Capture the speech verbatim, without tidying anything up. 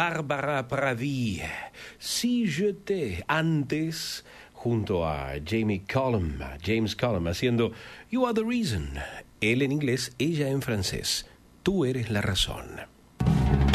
Barbara Pravi, Si Je Te, antes junto a Jamie Cullum, James Cullum, haciendo You Are the Reason, él en inglés, ella en francés, Tú eres la razón.